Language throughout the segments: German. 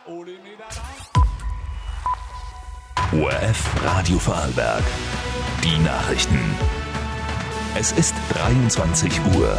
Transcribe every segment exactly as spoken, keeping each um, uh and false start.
O R F Radio Vorarlberg. Die Nachrichten. Es ist dreiundzwanzig Uhr.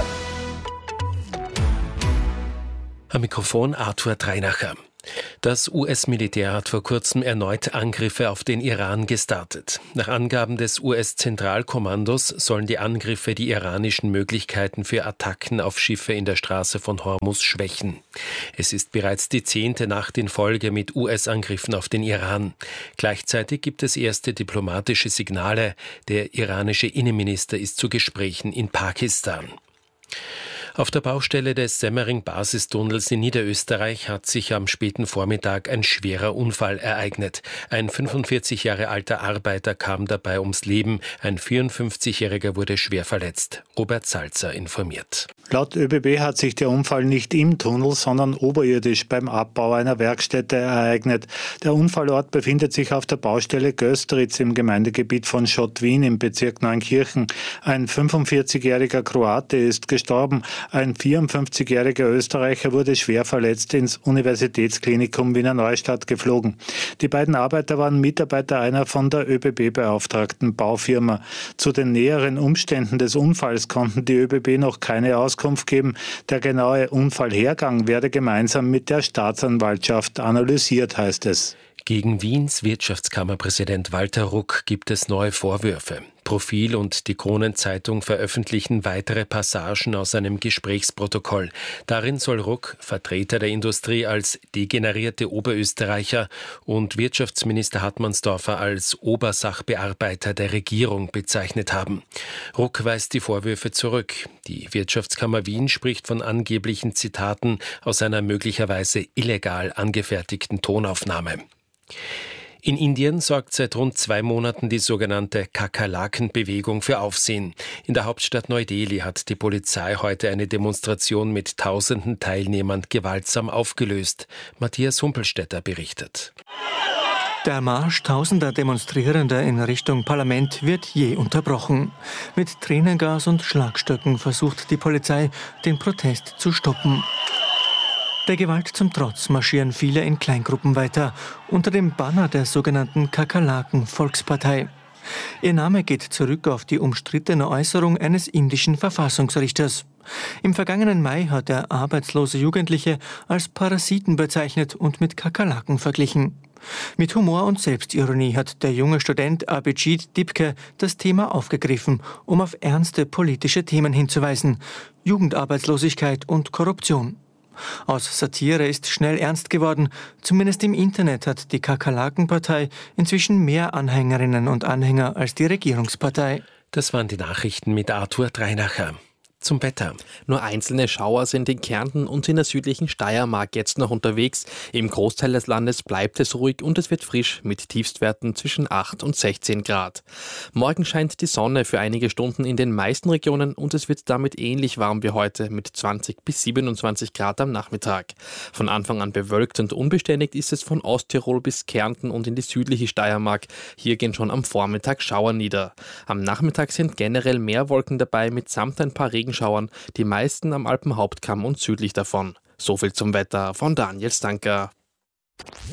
Am Mikrofon Arthur Dreinacher. Das U S-Militär hat vor kurzem erneut Angriffe auf den Iran gestartet. Nach Angaben des U S-Zentralkommandos sollen die Angriffe die iranischen Möglichkeiten für Attacken auf Schiffe in der Straße von Hormuz schwächen. Es ist bereits die zehnte Nacht in Folge mit U S-Angriffen auf den Iran. Gleichzeitig gibt es erste diplomatische Signale. Der iranische Innenminister ist zu Gesprächen in Pakistan. Auf der Baustelle des Semmering-Basistunnels in Niederösterreich hat sich am späten Vormittag ein schwerer Unfall ereignet. Ein fünfundvierzig Jahre alter Arbeiter kam dabei ums Leben, ein vierundfünfzigjähriger wurde schwer verletzt. Robert Salzer informiert. Laut ÖBB hat sich der Unfall nicht im Tunnel, sondern oberirdisch beim Abbau einer Werkstätte ereignet. Der Unfallort befindet sich auf der Baustelle Gösteritz im Gemeindegebiet von Schottwien im Bezirk Neunkirchen. Ein fünfundvierzigjähriger Kroate ist gestorben. Ein vierundfünfzigjähriger Österreicher wurde schwer verletzt ins Universitätsklinikum Wiener Neustadt geflogen. Die beiden Arbeiter waren Mitarbeiter einer von der ÖBB beauftragten Baufirma. Zu den näheren Umständen des Unfalls konnten die ÖBB noch keine Auskunft geben. Der genaue Unfallhergang werde gemeinsam mit der Staatsanwaltschaft analysiert, heißt es. Gegen Wiens Wirtschaftskammerpräsident Walter Ruck gibt es neue Vorwürfe. Profil und die Kronenzeitung veröffentlichen weitere Passagen aus einem Gesprächsprotokoll. Darin soll Ruck Vertreter der Industrie als degenerierte Oberösterreicher und Wirtschaftsminister Hartmannsdorfer als Obersachbearbeiter der Regierung bezeichnet haben. Ruck weist die Vorwürfe zurück. Die Wirtschaftskammer Wien spricht von angeblichen Zitaten aus einer möglicherweise illegal angefertigten Tonaufnahme. In Indien sorgt seit rund zwei Monaten die sogenannte Kakerlaken-Bewegung für Aufsehen. In der Hauptstadt Neu-Delhi hat die Polizei heute eine Demonstration mit tausenden Teilnehmern gewaltsam aufgelöst. Matthias Humpelstädter berichtet. Der Marsch tausender Demonstrierender in Richtung Parlament wird je unterbrochen. Mit Tränengas und Schlagstöcken versucht die Polizei, den Protest zu stoppen. Der Gewalt zum Trotz marschieren viele in Kleingruppen weiter, unter dem Banner der sogenannten Kakerlaken-Volkspartei. Ihr Name geht zurück auf die umstrittene Äußerung eines indischen Verfassungsrichters. Im vergangenen Mai hat er arbeitslose Jugendliche als Parasiten bezeichnet und mit Kakerlaken verglichen. Mit Humor und Selbstironie hat der junge Student Abhijit Dipke das Thema aufgegriffen, um auf ernste politische Themen hinzuweisen: Jugendarbeitslosigkeit und Korruption. Aus Satire ist schnell ernst geworden. Zumindest im Internet hat die Kakerlaken-Partei inzwischen mehr Anhängerinnen und Anhänger als die Regierungspartei. Das waren die Nachrichten mit Arthur Dreinacher. Zum Wetter. Nur einzelne Schauer sind in Kärnten und in der südlichen Steiermark jetzt noch unterwegs. Im Großteil des Landes bleibt es ruhig und es wird frisch mit Tiefstwerten zwischen acht und sechzehn Grad. Morgen scheint die Sonne für einige Stunden in den meisten Regionen und es wird damit ähnlich warm wie heute mit zwanzig bis siebenundzwanzig Grad am Nachmittag. Von Anfang an bewölkt und unbeständig ist es von Osttirol bis Kärnten und in die südliche Steiermark. Hier gehen schon am Vormittag Schauer nieder. Am Nachmittag sind generell mehr Wolken dabei mitsamt ein paar Regenschauern. Die meisten am Alpenhauptkamm und südlich davon. So viel zum Wetter von Daniel Stanker.